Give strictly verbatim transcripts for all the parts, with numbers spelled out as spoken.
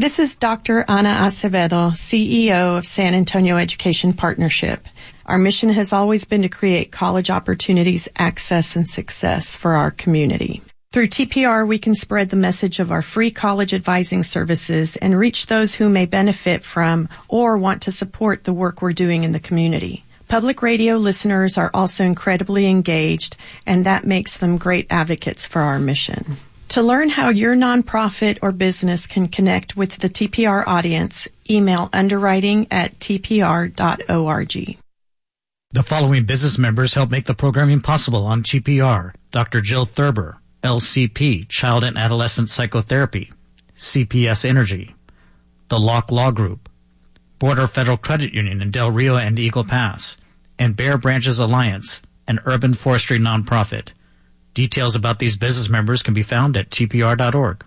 This is Doctor Ana Acevedo, C E O of San Antonio Education Partnership. Our mission has always been to create college opportunities, access, and success for our community. Through T P R, we can spread the message of our free college advising services and reach those who may benefit from or want to support the work we're doing in the community. Public radio listeners are also incredibly engaged, and that makes them great advocates for our mission. To learn how your nonprofit or business can connect with the T P R audience, email underwriting at t p r dot org. The following business members help make the programming possible on T P R. Doctor Jill Thurber, L C P, Child and Adolescent Psychotherapy, C P S Energy, the Locke Law Group, Border Federal Credit Union in Del Rio and Eagle Pass, and Bear Branches Alliance, an urban forestry nonprofit. Details about these business members can be found at t p r dot org.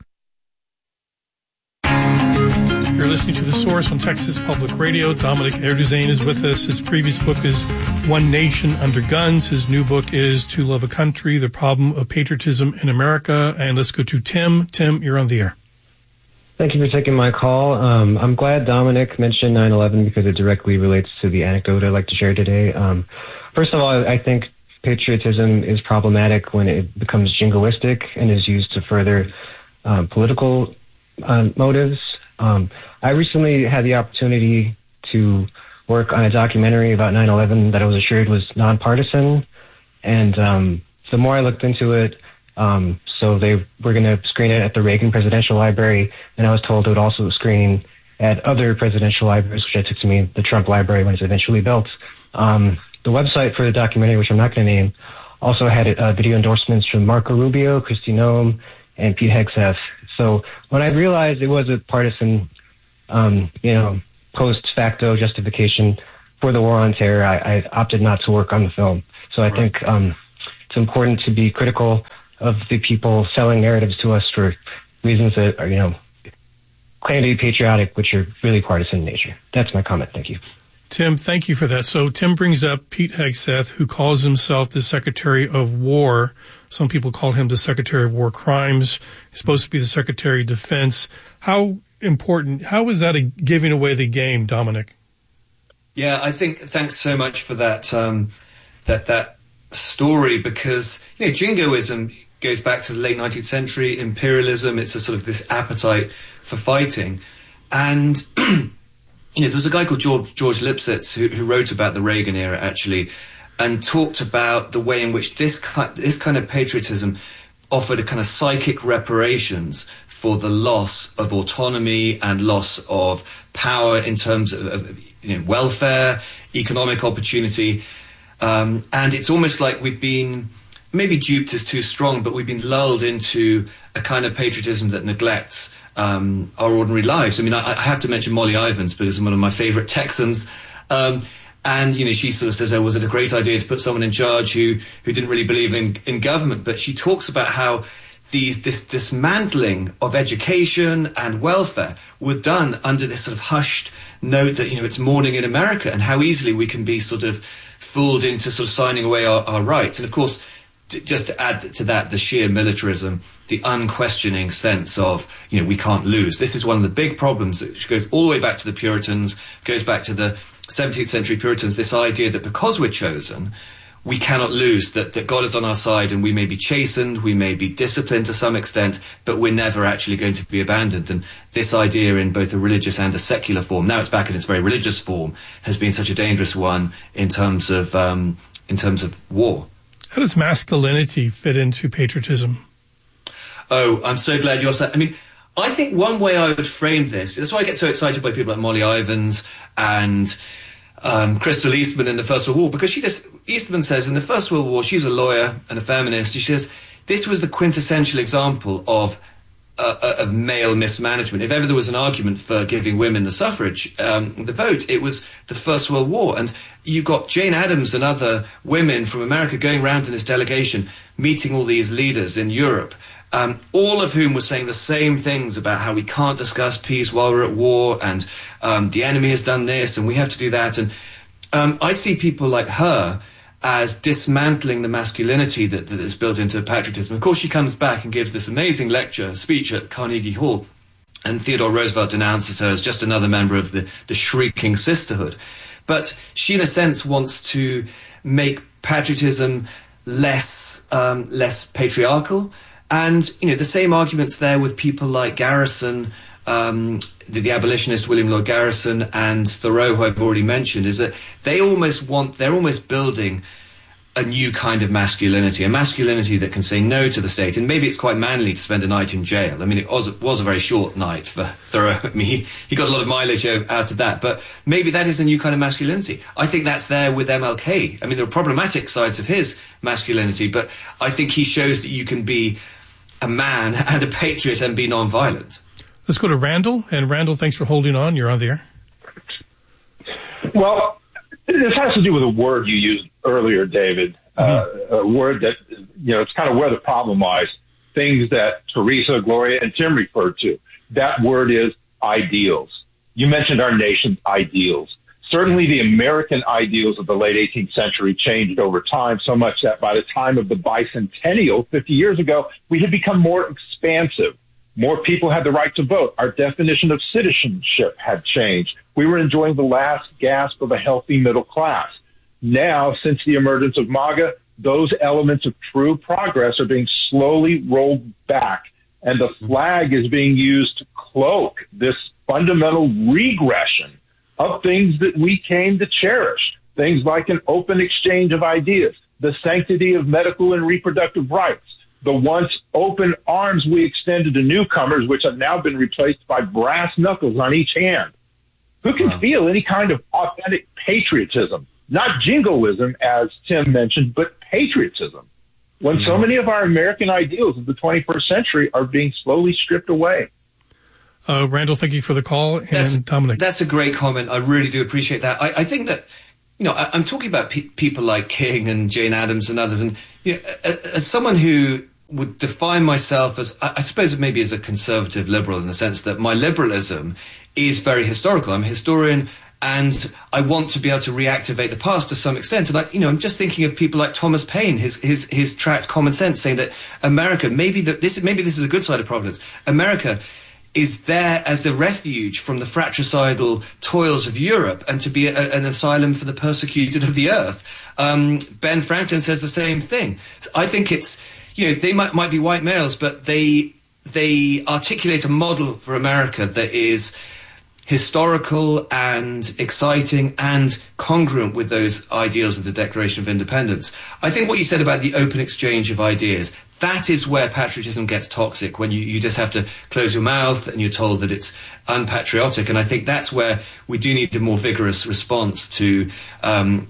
You're listening to The Source on Texas Public Radio. Dominic Erduzain is with us. His previous book is One Nation Under Guns. His new book is To Love a Country, The Problem of Patriotism in America. And let's go to Tim. Tim, you're on the air. Thank you for taking my call. Um, I'm glad Dominic mentioned nine eleven because it directly relates to the anecdote I'd like to share today. Um, first of all, I think patriotism is problematic when it becomes jingoistic and is used to further um, political uh, motives. Um, I recently had the opportunity to work on a documentary about nine eleven that I was assured was nonpartisan. And um, the more I looked into it, um, so they were going to screen it at the Reagan Presidential Library, and I was told it would also screen at other presidential libraries, which I took to mean the Trump Library when it's eventually built. Um, the website for the documentary, which I'm not going to name, also had uh, video endorsements from Marco Rubio, Kristi Noem, and Pete Hegseth. So when I realized it was a partisan, um, you know, post facto justification for the war on terror, I, I opted not to work on the film. So I right. think um, it's important to be critical of the people selling narratives to us for reasons that are, you know, claim to be patriotic, which are really partisan in nature. That's my comment. Thank you. Tim, thank you for that. So Tim brings up Pete Hegseth, who calls himself the Secretary of War. Some people call him the Secretary of War Crimes. He's supposed to be the Secretary of Defense. How important, how is that a giving away the game, Dominic? Yeah, I think, thanks so much for that, um, that, that story, because, you know, jingoism goes back to the late nineteenth century, imperialism. It's a sort of this appetite for fighting. And, you know, there was a guy called George, George Lipsitz who, who wrote about the Reagan era, actually, and talked about the way in which this kind, this kind of patriotism offered a kind of psychic reparations for the loss of autonomy and loss of power in terms of, of you know, welfare, economic opportunity. Um, and it's almost like we've been, maybe duped is too strong, but we've been lulled into a kind of patriotism that neglects um, our ordinary lives. I mean, I, I have to mention Molly Ivins because I'm one of my favorite Texans. Um, and, you know, she sort of says, oh, was it a great idea to put someone in charge who, who didn't really believe in, in government? But she talks about how these, this dismantling of education and welfare were done under this sort of hushed note that, you know, it's morning in America, and how easily we can be sort of fooled into sort of signing away our, our rights. And of course, just to add to that, the sheer militarism, the unquestioning sense of, you know, we can't lose. This is one of the big problems, which goes all the way back to the Puritans, goes back to the seventeenth century Puritans, this idea that because we're chosen, we cannot lose, that, that God is on our side, and we may be chastened, we may be disciplined to some extent, but we're never actually going to be abandoned. And this idea in both a religious and a secular form, now it's back in its very religious form, has been such a dangerous one in terms of um, in terms of war. How does masculinity fit into patriotism? Oh, I'm so glad you're saying. I mean, I think one way I would frame this, that's why I get so excited by people like Molly Ivins and um, Crystal Eastman in the First World War, because she just, Eastman says in the First World War, she's a lawyer and a feminist, she says, this was the quintessential example of uh, of male mismanagement. If ever there was an argument for giving women the suffrage, um, the vote, it was the First World War. And you got Jane Addams and other women from America going around in this delegation, meeting all these leaders in Europe, um, all of whom were saying the same things about how we can't discuss peace while we're at war, and um, the enemy has done this and we have to do that. And um, I see people like her as dismantling the masculinity that, that is built into patriotism. Of course, she comes back and gives this amazing lecture, speech at Carnegie Hall, And Theodore Roosevelt denounces her as just another member of the, the shrieking sisterhood. But she, in a sense, wants to make patriotism less um, less patriarchal. And, you know, the same arguments there with people like Garrison, um, the, the abolitionist William Lloyd Garrison, and Thoreau, who I've already mentioned, is that they almost want, they're almost building a new kind of masculinity, a masculinity that can say no to the state. And maybe it's quite manly to spend a night in jail. I mean, it was, was a very short night for Thoreau. I mean, he, he got a lot of mileage out of that. But maybe that is a new kind of masculinity. I think that's there with M L K. I mean, there are problematic sides of his masculinity, but I think he shows that you can be a man and a patriot and be non-violent. Let's go to Randall. And Randall, thanks for holding on. You're on the air. Well, this has to do with a word you used earlier, David, mm-hmm. uh, a word that, you know, it's kind of where the problem lies, things that Teresa, Gloria, and Tim referred to. That word is ideals. You mentioned our nation's ideals. Certainly the American ideals of the late eighteenth century changed over time so much that by the time of the bicentennial, fifty years ago, we had become more expansive. More people had the right to vote. Our definition of citizenship had changed. We were enjoying the last gasp of a healthy middle class. Now, since the emergence of MAGA, those elements of true progress are being slowly rolled back, and the flag is being used to cloak this fundamental regression of things that we came to cherish, things like an open exchange of ideas, the sanctity of medical and reproductive rights, the once open arms we extended to newcomers, which have now been replaced by brass knuckles on each hand. Who can wow. feel any kind of authentic patriotism? Not jingoism, as Tim mentioned, but patriotism. When yeah. so many of our American ideals of the twenty-first century are being slowly stripped away. Uh, Randall, thank you for the call. And that's, Dominic. That's a great comment. I really do appreciate that. I, I think that, you know, I, I'm talking about pe- people like King and Jane Addams and others. And, you know, as someone who would define myself as, I suppose maybe as a conservative liberal in the sense that my liberalism is very historical. I'm a historian and I want to be able to reactivate the past to some extent. And I, you know, I'm just thinking of people like Thomas Paine, his, his, his tract Common Sense, saying that America, maybe the, this, maybe this is a good side of Providence. America is there as the refuge from the fratricidal toils of Europe and to be a, an asylum for the persecuted of the earth. Um, Ben Franklin says the same thing. I think it's, you know, they might, might be white males, but they, they articulate a model for America that is historical and exciting and congruent with those ideals of the Declaration of Independence. I think what you said about the open exchange of ideas, that is where patriotism gets toxic, when you, you just have to close your mouth and you're told that it's unpatriotic. And I think that's where we do need a more vigorous response to um,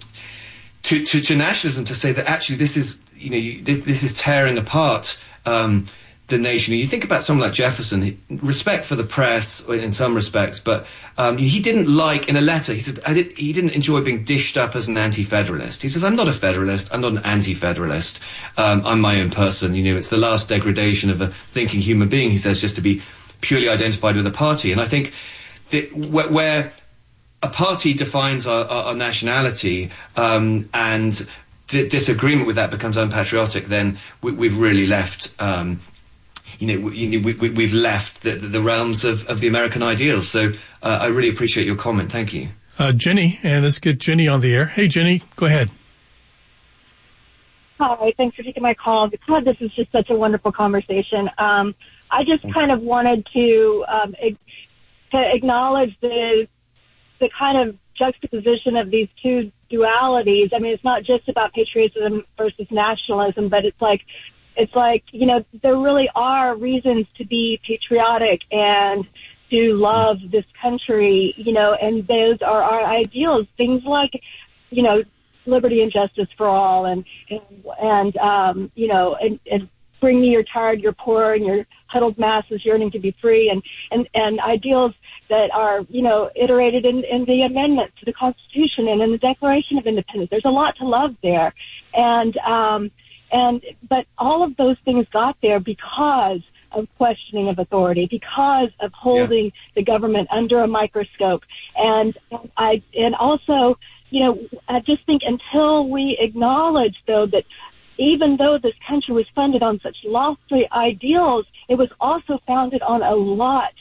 to, to, to nationalism, to say that actually this is, you know, you, this, this is tearing apart um, the nation. You think about someone like Jefferson, respect for the press in some respects, but um, he didn't like, in a letter, he said I did, he didn't enjoy being dished up as an anti-federalist. He says, I'm not a federalist, I'm not an anti-federalist, um, I'm my own person. You know, it's the last degradation of a thinking human being, he says, just to be purely identified with a party. And I think that where, where a party defines our, our, our nationality um, and d- disagreement with that becomes unpatriotic, then we, we've really left... Um, You know, we, we, we've left the, the realms of, of the American ideals. So uh, I really appreciate your comment. Thank you. Uh, Jenny, and let's get Jenny on the air. Hey, Jenny, go ahead. Hi, thanks for taking my call. God, this is just such a wonderful conversation. Um, I just kind of wanted to, um, ag- to acknowledge the the kind of juxtaposition of these two dualities. I mean, it's not just about patriotism versus nationalism, but it's like, It's like, you know, there really are reasons to be patriotic and to love this country, you know, and those are our ideals. Things like, you know, liberty and justice for all and, and, and um, you know, and, and bring me your tired, your poor, and your huddled masses yearning to be free, and, and, and ideals that are, you know, iterated in, in the amendment to the Constitution and in the Declaration of Independence. There's a lot to love there. And, um, And, but all of those things got there because of questioning of authority, because of holding yeah. the government under a microscope. And, and I, and also, you know, I just think until we acknowledge, though, that even though this country was funded on such lofty ideals, it was also founded on a lot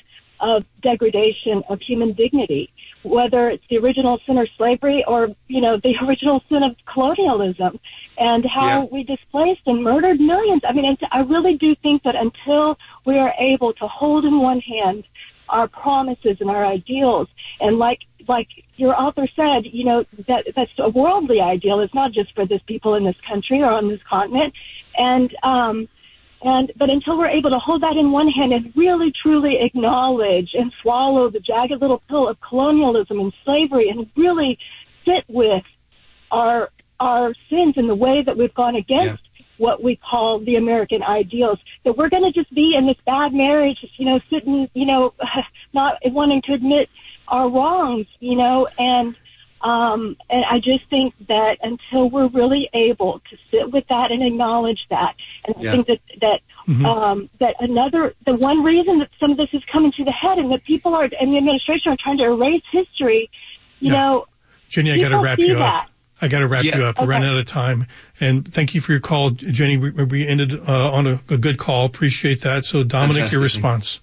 of degradation of human dignity, whether it's the original sin of slavery or, you know, the original sin of colonialism, and how yeah. we displaced and murdered millions. I mean, I really do think that until we are able to hold in one hand our promises and our ideals, and like like your author said, you know, that that's a worldly ideal. It's not just for this people in this country or on this continent. And um, and but until we're able to hold that in one hand and really truly acknowledge and swallow the jagged little pill of colonialism and slavery, and really sit with our our sins in the way that we've gone against yeah. what we call the American ideals, that we're going to just be in this bad marriage, you know, sitting, you know, not wanting to admit our wrongs, you know, and um, and I just think that until we're really able to sit with that and acknowledge that, and yeah. I think that that mm-hmm. um, that another the one reason that some of this is coming to the head, and that people are and the administration are trying to erase history, you yeah. know, Jenny, I got to wrap you that. up. I got to wrap yeah. you up. We okay. ran out of time. And thank you for your call, Jenny. We, we ended uh, on a, a good call. Appreciate that. So, Dominic, Fantastic. Your response.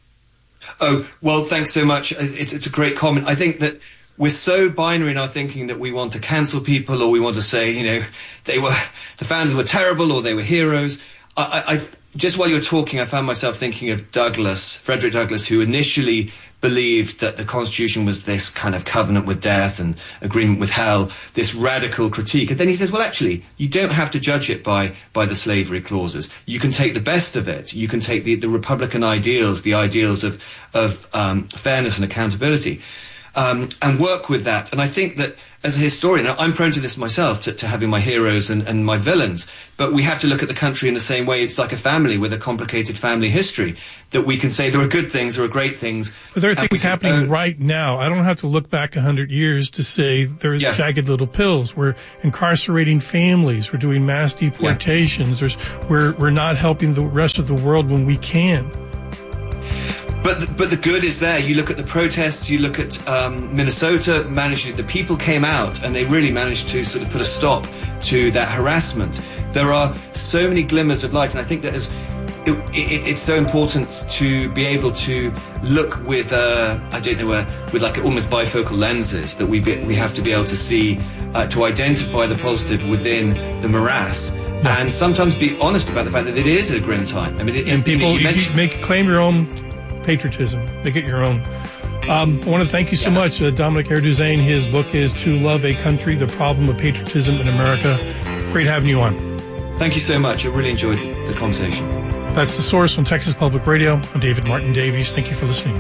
Oh, well, thanks so much. It's, it's a great comment. I think that we're so binary in our thinking that we want to cancel people, or we want to say, you know, they were, the founders were terrible, or they were heroes. I, I, I just while you were talking, I found myself thinking of Douglass, Frederick Douglass, who initially believed that the Constitution was this kind of covenant with death and agreement with hell, this radical critique. And then he says, well, actually, you don't have to judge it by by the slavery clauses. You can take the best of it. You can take the, the Republican ideals, the ideals of, of um, fairness and accountability, um, and work with that. And I think that as a historian, I'm prone to this myself, to, to having my heroes and, and my villains, but we have to look at the country in the same way. It's like a family with a complicated family history, that we can say there are good things, there are great things. But there are things happening own. right now. I don't have to look back a hundred years to say there are yeah. jagged little pills. We're incarcerating families. We're doing mass deportations. Yeah. There's, we're, we're not helping the rest of the world when we can. But the, but the good is there. You look at the protests, you look at um, Minnesota managed, the people came out and they really managed to sort of put a stop to that harassment. There are so many glimmers of light, and I think that as it, it, it's so important to be able to look with, uh, I don't know, uh, with like almost bifocal lenses, that we be, we have to be able to see, uh, to identify the positive within the morass. And sometimes be honest about the fact that it is a grim time. I mean, it, and it, people, you, you mentioned, make claim your own patriotism. Make it your own. Um, I want to thank you so yeah. much, uh, Dominic Erdőzén. His book is To Love a Country, The Problem of Patriotism in America. Great having you on. Thank you so much. I really enjoyed the conversation. That's The Source on Texas Public Radio. I'm David Martin Davies. Thank you for listening.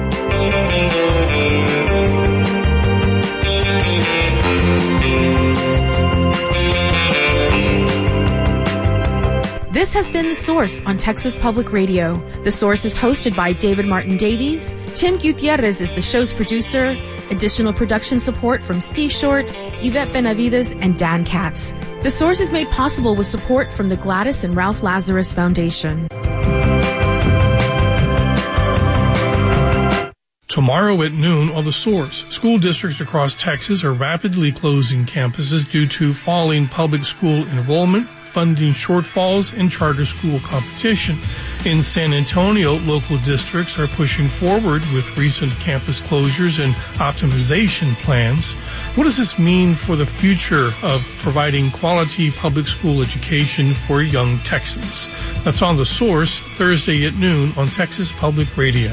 This has been The Source on Texas Public Radio. The Source is hosted by David Martin Davies. Tim Gutierrez is the show's producer. Additional production support from Steve Short, Yvette Benavides, and Dan Katz. The Source is made possible with support from the Gladys and Ralph Lazarus Foundation. Tomorrow at noon on The Source, school districts across Texas are rapidly closing campuses due to falling public school enrollment, funding shortfalls, and charter school competition. In San Antonio, local districts are pushing forward with recent campus closures and optimization plans. What does this mean for the future of providing quality public school education for young Texans? That's on The Source, Thursday at noon on Texas Public Radio.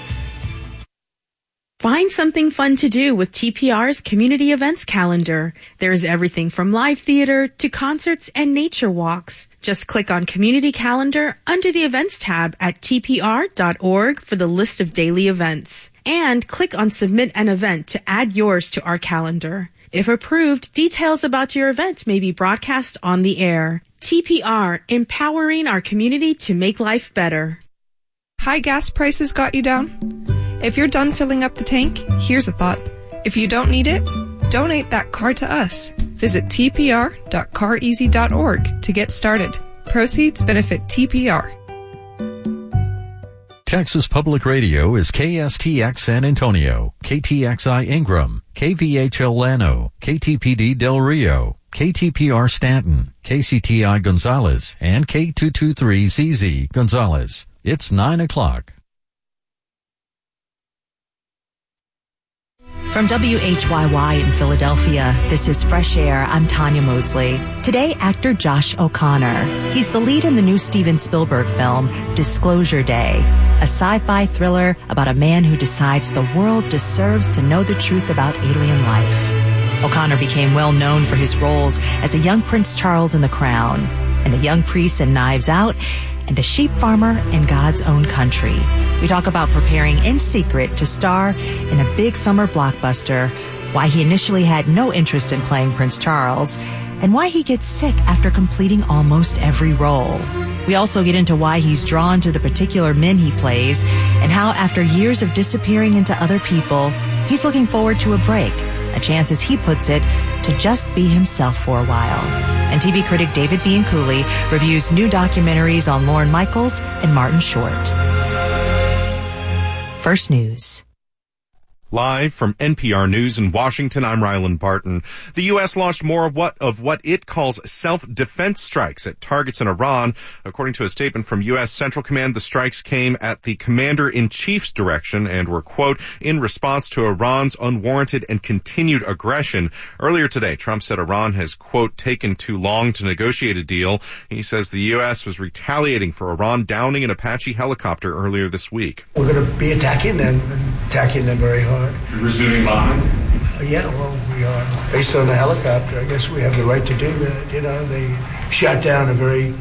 Find something fun to do with T P R's community events calendar. There's everything from live theater to concerts and nature walks. Just click on Community Calendar under the Events tab at T P R dot org for the list of daily events. And click on Submit an Event to add yours to our calendar. If approved, details about your event may be broadcast on the air. T P R, empowering our community to make life better. High gas prices got you down? If you're done filling up the tank, here's a thought. If you don't need it, donate that car to us. Visit T P R dot car easy dot org to get started. Proceeds benefit T P R. Texas Public Radio is K S T X San Antonio, K T X I Ingram, K V H L Llano, K T P D Del Rio, K T P R Stanton, K C T I Gonzales, and K two two three Z Z Gonzales. It's nine o'clock. From W H Y Y in Philadelphia, this is Fresh Air. I'm Tanya Mosley. Today, actor Josh O'Connor. He's the lead in the new Steven Spielberg film, Disclosure Day, a sci-fi thriller about a man who decides the world deserves to know the truth about alien life. O'Connor became well known for his roles as a young Prince Charles in The Crown, and a young priest in Knives Out, and a sheep farmer in God's Own Country. We talk about preparing in secret to star in a big summer blockbuster, why he initially had no interest in playing Prince Charles, and why he gets sick after completing almost every role. We also get into why he's drawn to the particular men he plays, and how after years of disappearing into other people, he's looking forward to a break, a chance, as he puts it, to just be himself for a while. And T V critic David Bianculli reviews new documentaries on Lorne Michaels and Martin Short. First News. Live from N P R News in Washington, I'm Ryland Barton. The U S launched more of what, of what it calls self-defense strikes at targets in Iran. According to a statement from U S Central Command, the strikes came at the commander-in-chief's direction and were, quote, in response to Iran's unwarranted and continued aggression. Earlier today, Trump said Iran has, quote, taken too long to negotiate a deal. He says the U S was retaliating for Iran downing an Apache helicopter earlier this week. We're going to be attacking them, attacking them very hard. You're resuming bombing? Uh, yeah, well, we are. Based on the helicopter, I guess we have the right to do that. You know, they shot down a very,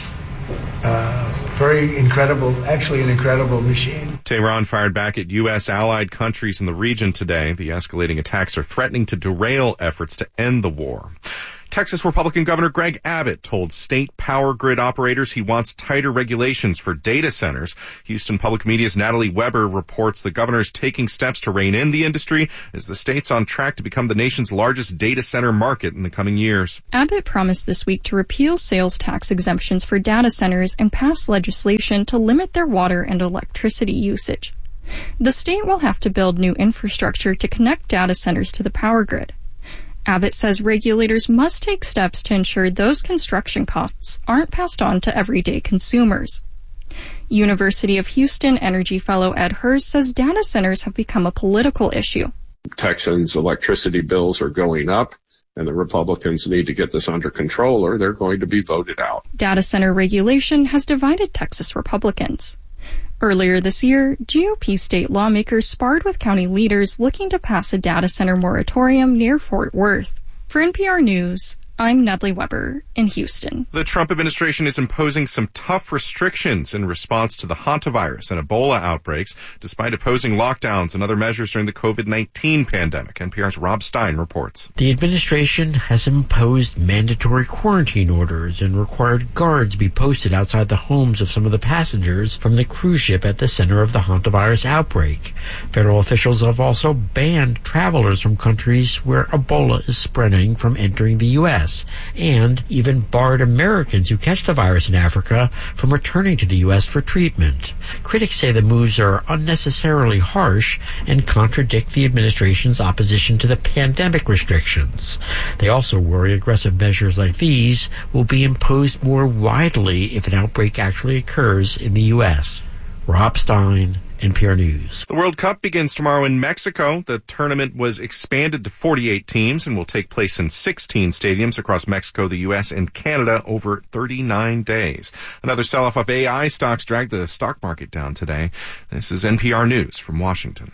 uh, very incredible, actually an incredible machine. Tehran fired back at U S allied countries in the region today. The escalating attacks are threatening to derail efforts to end the war. Texas Republican Governor Greg Abbott told state power grid operators he wants tighter regulations for data centers. Houston Public Media's Natalie Weber reports the governor is taking steps to rein in the industry as the state's on track to become the nation's largest data center market in the coming years. Abbott promised this week to repeal sales tax exemptions for data centers and pass legislation to limit their water and electricity usage. The state will have to build new infrastructure to connect data centers to the power grid. Abbott says regulators must take steps to ensure those construction costs aren't passed on to everyday consumers. University of Houston energy fellow Ed Hers says data centers have become a political issue. Texans' electricity bills are going up, and the Republicans need to get this under control or they're going to be voted out. Data center regulation has divided Texas Republicans. Earlier this year, G O P state lawmakers sparred with county leaders looking to pass a data center moratorium near Fort Worth. For N P R News, I'm Natalie Weber in Houston. The Trump administration is imposing some tough restrictions in response to the hantavirus and Ebola outbreaks, despite opposing lockdowns and other measures during the COVID nineteen pandemic. N P R's Rob Stein reports. The administration has imposed mandatory quarantine orders and required guards be posted outside the homes of some of the passengers from the cruise ship at the center of the hantavirus outbreak. Federal officials have also banned travelers from countries where Ebola is spreading from entering the U S and even barred Americans who catch the virus in Africa from returning to the U S for treatment. Critics say the moves are unnecessarily harsh and contradict the administration's opposition to the pandemic restrictions. They also worry aggressive measures like these will be imposed more widely if an outbreak actually occurs in the U S. Rob Stein, N P R News. The World Cup begins tomorrow in Mexico. The tournament was expanded to forty-eight teams and will take place in sixteen stadiums across Mexico, the U S, and Canada over thirty-nine days. Another sell-off of A I stocks dragged the stock market down today. This is N P R News from Washington.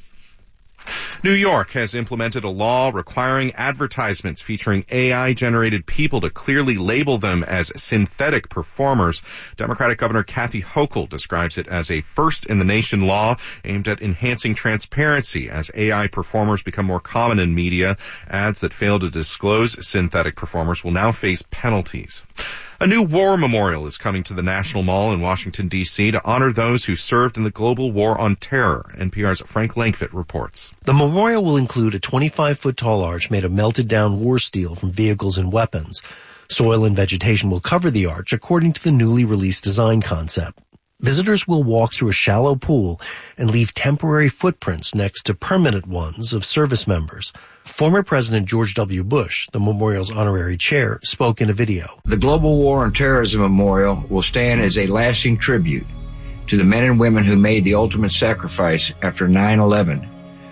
New York has implemented a law requiring advertisements featuring A I-generated people to clearly label them as synthetic performers. Democratic Governor Kathy Hochul describes it as a first-in-the-nation law aimed at enhancing transparency as A I performers become more common in media. Ads that fail to disclose synthetic performers will now face penalties. A new war memorial is coming to the National Mall in Washington, D C to honor those who served in the global war on terror. N P R's Frank Lankfit reports. The memorial will include a twenty-five foot tall arch made of melted down war steel from vehicles and weapons. Soil and vegetation will cover the arch according to the newly released design concept. Visitors will walk through a shallow pool and leave temporary footprints next to permanent ones of service members. Former President George W. Bush, the memorial's honorary chair, spoke in a video. The Global War on Terrorism Memorial will stand as a lasting tribute to the men and women who made the ultimate sacrifice after nine eleven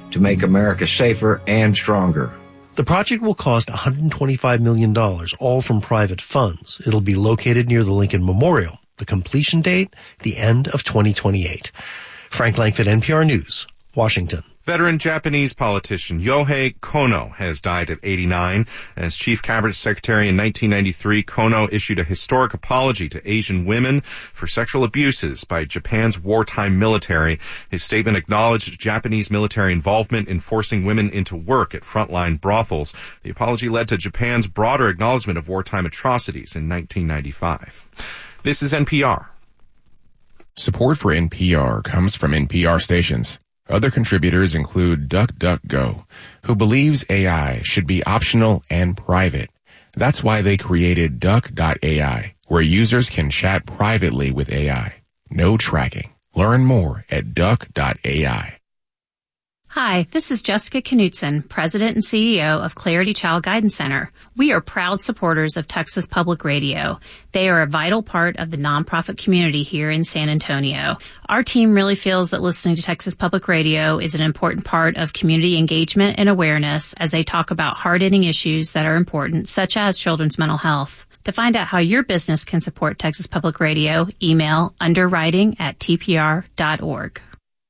to make America safer and stronger. The project will cost one hundred twenty-five million dollars, all from private funds. It'll be located near the Lincoln Memorial. The completion date, the end of twenty twenty-eight. Frank Langford, N P R News, Washington. Veteran Japanese politician Yohei Kono has died at eighty-nine. As chief cabinet secretary in nineteen ninety-three, Kono issued a historic apology to Asian women for sexual abuses by Japan's wartime military. His statement acknowledged Japanese military involvement in forcing women into work at frontline brothels. The apology led to Japan's broader acknowledgement of wartime atrocities in nineteen ninety-five. This is N P R. Support for N P R comes from N P R stations. Other contributors include DuckDuckGo, who believes A I should be optional and private. That's why they created Duck dot A I, where users can chat privately with A I. No tracking. Learn more at Duck dot A I. Hi, this is Jessica Knutson, President and C E O of Clarity Child Guidance Center. We are proud supporters of Texas Public Radio. They are a vital part of the nonprofit community here in San Antonio. Our team really feels that listening to Texas Public Radio is an important part of community engagement and awareness as they talk about hard-hitting issues that are important, such as children's mental health. To find out how your business can support Texas Public Radio, email underwriting at T P R dot org.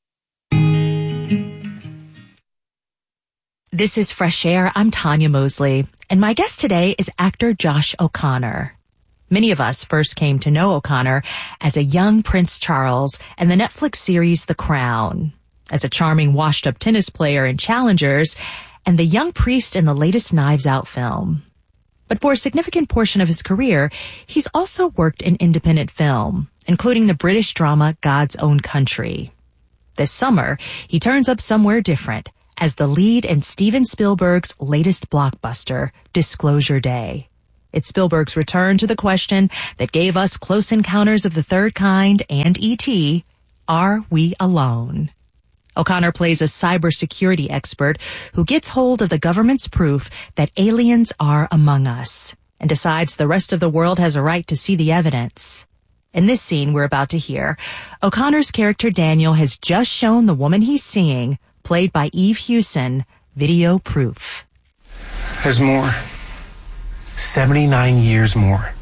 This is Fresh Air. I'm Tanya Mosley, and my guest today is actor Josh O'Connor. Many of us first came to know O'Connor as a young Prince Charles in the Netflix series The Crown, as a charming washed-up tennis player in Challengers, and the young priest in the latest Knives Out film. But for a significant portion of his career, he's also worked in independent film, including the British drama God's Own Country. This summer, he turns up somewhere different as the lead in Steven Spielberg's latest blockbuster, Disclosure Day. It's Spielberg's return to the question that gave us Close Encounters of the Third Kind and E T, are we alone? O'Connor plays a cybersecurity expert who gets hold of the government's proof that aliens are among us and decides the rest of the world has a right to see the evidence. In this scene we're about to hear, O'Connor's character Daniel has just shown the woman he's seeing, played by Eve Hewson, video proof. There's more. seventy-nine years more.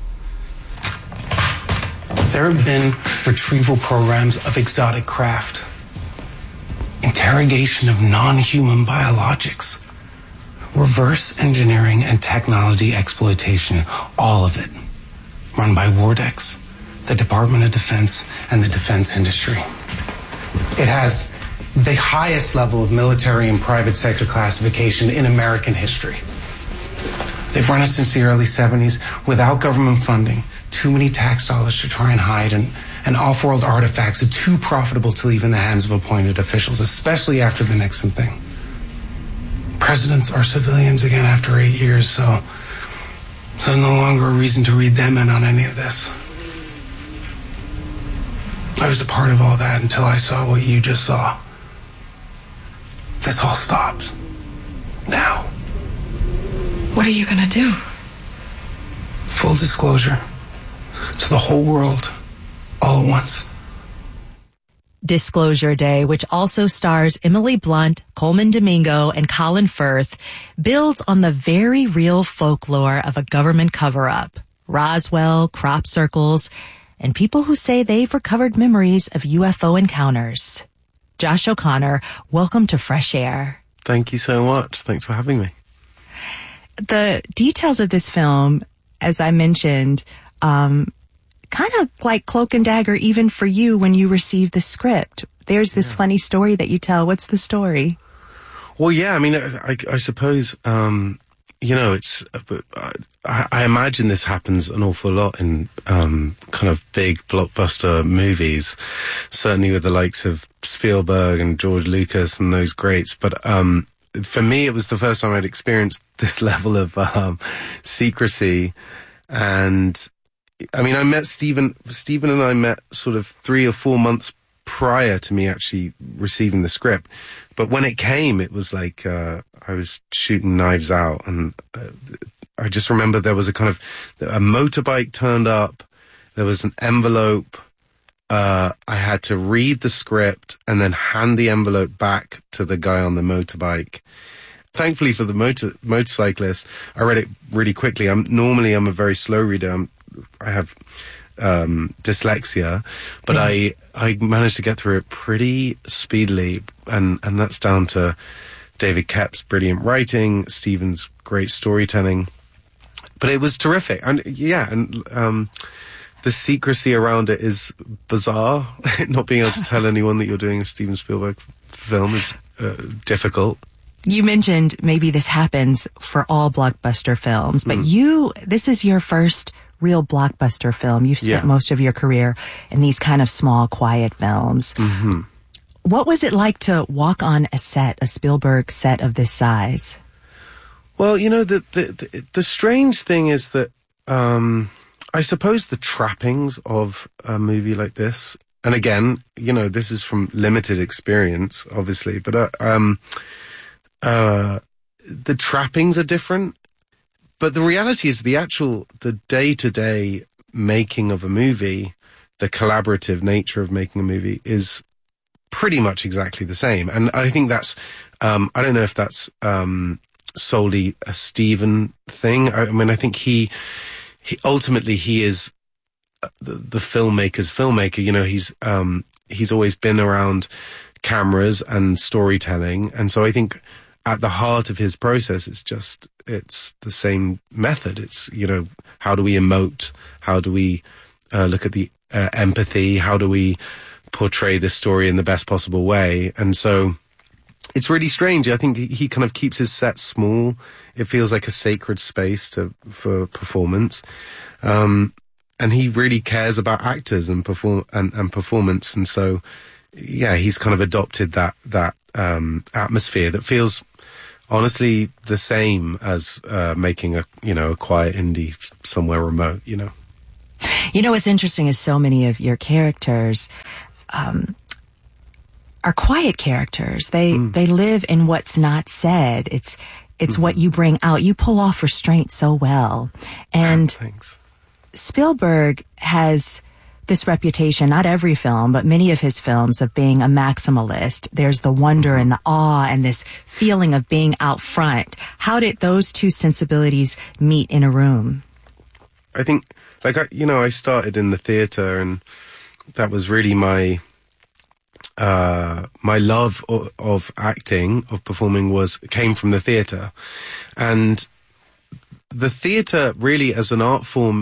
There have been retrieval programs of exotic craft, interrogation of non-human biologics, reverse engineering and technology exploitation, all of it run by Wardex, the Department of Defense, and the defense industry. It has the highest level of military and private sector classification in American history. They've run it since the early seventies without government funding, too many tax dollars to try and hide, and, and off-world artifacts are too profitable to leave in the hands of appointed officials, especially after the Nixon thing. Presidents are civilians again after eight years, so, so there's no longer a reason to read them in on any of this. I was a part of all that until I saw what you just saw. This all stops. Now. What are you gonna do? Full disclosure. To the whole world. All at once. Disclosure Day, which also stars Emily Blunt, Coleman Domingo, and Colin Firth, builds on the very real folklore of a government cover-up. Roswell, crop circles, and people who say they've recovered memories of U F O encounters. Josh O'Connor, welcome to Fresh Air. Thank you so much. Thanks for having me. The details of this film, as I mentioned, um, kind of like cloak and dagger even for you when you received the script. There's this yeah. funny story that you tell. What's the story? Well, yeah, I mean, I, I suppose, um, you know, it's, I, I imagine this happens an awful lot in, um, kind of big blockbuster movies, certainly with the likes of Spielberg and George Lucas and those greats. But, um, for me, it was the first time I'd experienced this level of, um, secrecy. And, I mean, I met Stephen, Stephen and I met sort of three or four months prior to me actually receiving the script. But when it came, it was like, uh, I was shooting Knives Out, and uh, I just remember there was a kind of, a motorbike turned up, there was an envelope, uh, I had to read the script and then hand the envelope back to the guy on the motorbike. Thankfully for the motor motorcyclist, I read it really quickly. I'm normally I'm a very slow reader. I'm, I have um, dyslexia, but yes. I I managed to get through it pretty speedily, and and that's down to David Koepp's brilliant writing, Stephen's great storytelling. But it was terrific, and yeah, and um, the secrecy around it is bizarre. Not being able to tell anyone that you're doing a Steven Spielberg film is uh, difficult. You mentioned maybe this happens for all blockbuster films, but mm. you, this is your first real blockbuster film. You've spent yeah. most of your career in these kind of small, quiet films. Mm-hmm. What was it like to walk on a set, a Spielberg set of this size? Well, you know, the the, the, the strange thing is that um, I suppose the trappings of a movie like this, and again, you know, this is from limited experience, obviously, but uh, um, uh, the trappings are different. But the reality is the actual, the day-to-day making of a movie, the collaborative nature of making a movie is pretty much exactly the same. And I think that's, um, I don't know if that's um, solely a Steven thing. I, I mean, I think he, he ultimately he is the, the filmmaker's filmmaker. You know, he's um, he's always been around cameras and storytelling. And so I think at the heart of his process, it's just, it's the same method. It's, you know, how do we emote? How do we uh, look at the uh, empathy? How do we portray this story in the best possible way? And so it's really strange. I think he kind of keeps his set small. It feels like a sacred space to, for performance. Um, and he really cares about actors and perform and, and performance. And so, yeah, he's kind of adopted that, that, um, atmosphere that feels honestly the same as, uh, making a, you know, a quiet indie somewhere remote, you know. You know, what's interesting is so many of your characters, um, are quiet characters. They, mm. they live in what's not said. It's, it's mm-hmm. what you bring out. You pull off restraint so well. And Thanks. Spielberg has this reputation, not every film, but many of his films, of being a maximalist. There's the wonder mm-hmm. and the awe and this feeling of being out front. How did those two sensibilities meet in a room? I think, like, I, you know, I started in the theater, and that was really my, uh, my love of, of acting, of performing was, came from the theater. And the theater really as an art form,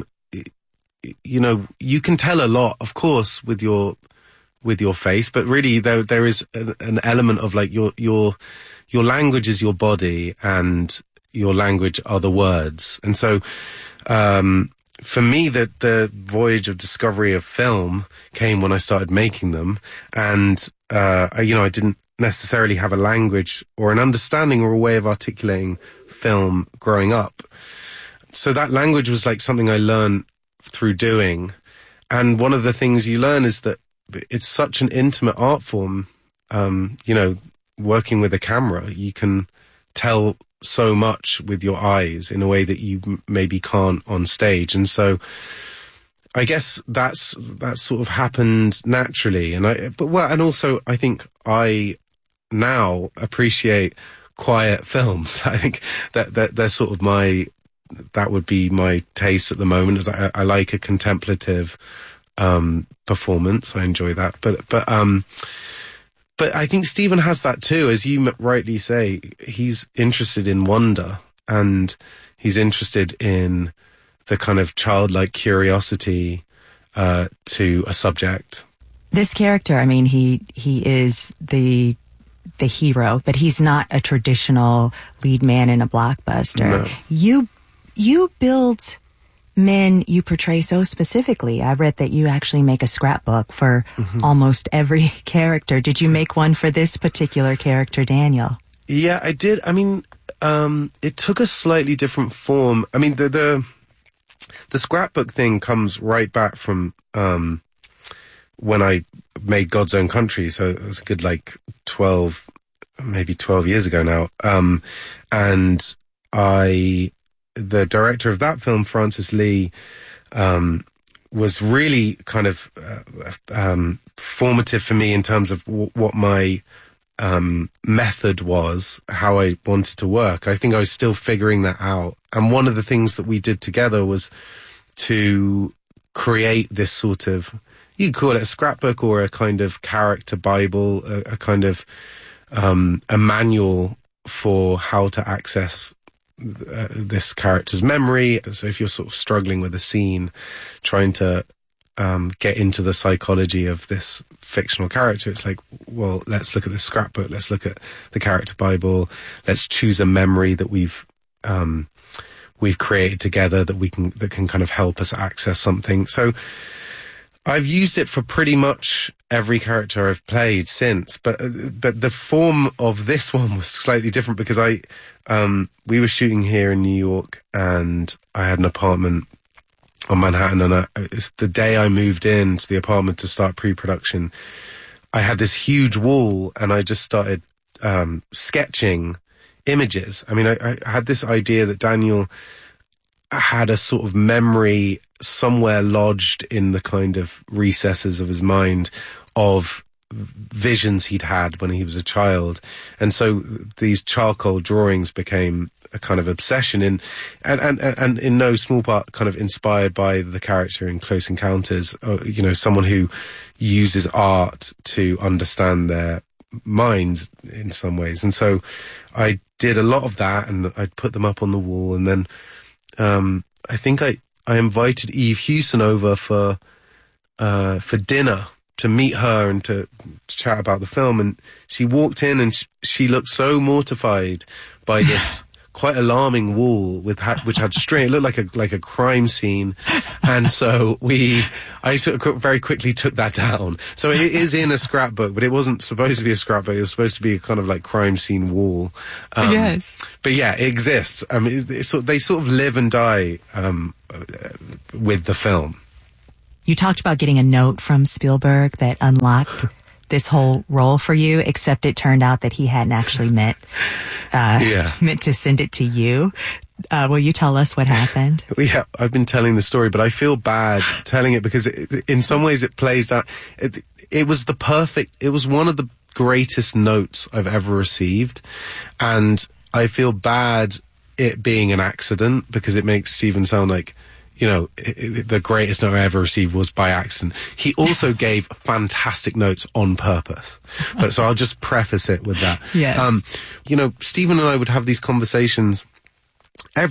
you know, you can tell a lot, of course, with your, with your face, but really there, there is an, an element of like your, your, your language is your body and your language are the words. And so, um, for me, the, the voyage of discovery of film came when I started making them. And, uh, I, you know, I didn't necessarily have a language or an understanding or a way of articulating film growing up. So that language was like something I learned through doing. And one of the things you learn is that it's such an intimate art form. Um, you know, working with a camera, you can tell so much with your eyes in a way that you m- maybe can't on stage. And so I guess that's, that sort of happened naturally. And I, but well, and also I think I now appreciate quiet films. I think that, that they're sort of my, that would be my taste at the moment. Is I, I like a contemplative, um, performance. I enjoy that. But, but, um, But I think Steven has that too, as you rightly say. He's interested in wonder, and he's interested in the kind of childlike curiosity uh, to a subject. This character, I mean, he he is the the hero, but he's not a traditional lead man in a blockbuster. No. You you build men you portray so specifically. I read that you actually make a scrapbook for mm-hmm. almost every character. Did you make one for this particular character, Daniel? Yeah, I did. I mean, um, it took a slightly different form. I mean, the, the, the scrapbook thing comes right back from, um, when I made God's Own Country. So it was a good, like, twelve, maybe twelve years ago now. Um, and I, the director of that film, Francis Lee, um, was really kind of uh, um, formative for me in terms of w- what my um, method was, how I wanted to work. I think I was still figuring that out. And one of the things that we did together was to create this sort of, you could call it a scrapbook or a kind of character Bible, a, a kind of um, a manual for how to access uh, this character's memory. So if you're sort of struggling with a scene, trying to um, get into the psychology of this fictional character, it's like, well, let's look at this scrapbook, let's look at the character Bible, let's choose a memory that we've um, we've created together that we can that can kind of help us access something. So I've used it for pretty much every character I've played since, but but the form of this one was slightly different because I um, we were shooting here in New York, and I had an apartment on Manhattan, and I, it's the day I moved into the apartment to start pre-production, I had this huge wall, and I just started um, sketching images. I mean, I, I had this idea that Daniel had a sort of memory somewhere lodged in the kind of recesses of his mind of visions he'd had when he was a child. And so these charcoal drawings became a kind of obsession in, and, and, and in no small part kind of inspired by the character in Close Encounters, uh, you know, someone who uses art to understand their minds in some ways. And so I did a lot of that, and I'd put them up on the wall, and then um, I think I, I invited Eve Hewson over for uh, for dinner to meet her and to, to chat about the film. And she walked in, and sh- she looked so mortified by this quite alarming wall with ha- which had string. It looked like a like a crime scene, and so we I sort of very quickly took that down. So it is in a scrapbook, but it wasn't supposed to be a scrapbook. It was supposed to be a kind of like crime scene wall. Um, yes, but yeah, it exists. I mean, it, it's, they sort of live and die um, with the film. You talked about getting a note from Spielberg that unlocked this whole role for you, except it turned out that he hadn't actually meant uh, yeah. meant to send it to you. Uh, will you tell us what happened? Yeah, I've been telling the story, but I feel bad telling it because it, in some ways it plays down. It, it was the perfect, it was one of the greatest notes I've ever received. And I feel bad it being an accident because it makes Stephen sound like, you know, it, it, the greatest note I ever received was by accident. He also gave fantastic notes on purpose. But so I'll just preface it with that. Yes. Um, you know, Stephen and I would have these conversations every